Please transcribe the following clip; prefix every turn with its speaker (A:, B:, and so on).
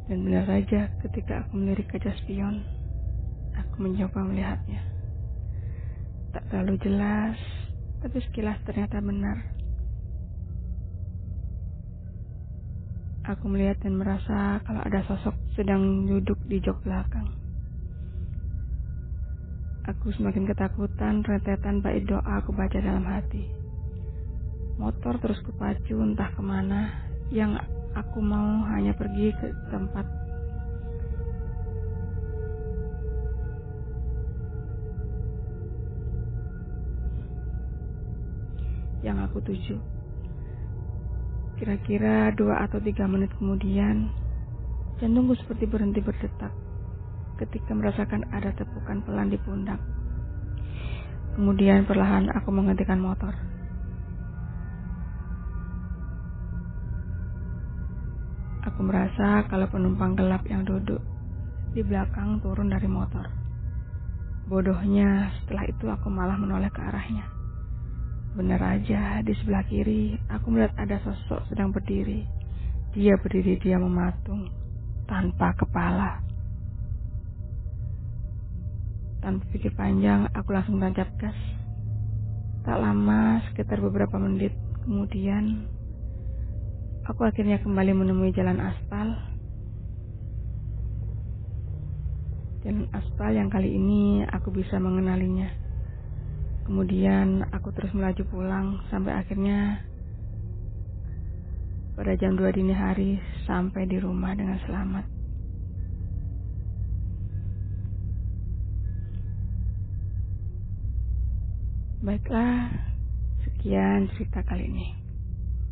A: Dan benar saja ketika aku melirik kaca spion, aku mencoba melihatnya. Tak terlalu jelas, tapi sekilas ternyata benar. Aku melihat dan merasa kalau ada sosok sedang duduk di jok belakang. Aku semakin ketakutan, rentetan bait doa aku baca dalam hati. Motor terus kupacu entah kemana, yang aku mau hanya pergi ke tempat yang aku tuju. Kira-kira 2 atau 3 menit kemudian, jantungku seperti berhenti berdetak ketika merasakan ada tepukan pelan di pundak. Kemudian perlahan aku menghentikan motor. Aku merasa kalau penumpang gelap yang duduk di belakang turun dari motor. Bodohnya, setelah itu aku malah menoleh ke arahnya. Benar aja, di sebelah kiri aku melihat ada sosok sedang berdiri. Dia mematung, tanpa kepala. Tanpa pikir panjang, aku langsung tancap gas. Tak lama, sekitar beberapa menit kemudian, aku akhirnya kembali menemui jalan aspal. Jalan aspal yang kali ini aku bisa mengenalinya. Kemudian aku terus melaju pulang sampai akhirnya pada jam 2 dini hari sampai di rumah dengan selamat. Baiklah, sekian cerita kali ini.